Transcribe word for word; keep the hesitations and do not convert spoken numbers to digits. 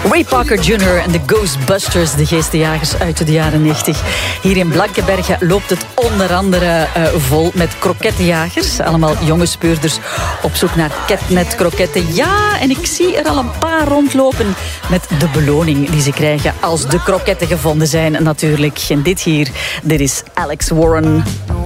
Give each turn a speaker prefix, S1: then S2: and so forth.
S1: Ray Parker junior en de Ghostbusters, de geestenjagers uit de jaren negentig. Hier in Blankenberge loopt het onder andere uh, vol met krokettenjagers. Allemaal jonge speurders op zoek naar catnet-kroketten. Ja, en ik zie er al een paar rondlopen met de beloning die ze krijgen als de kroketten gevonden zijn natuurlijk. En dit hier, dit is Alex Warren.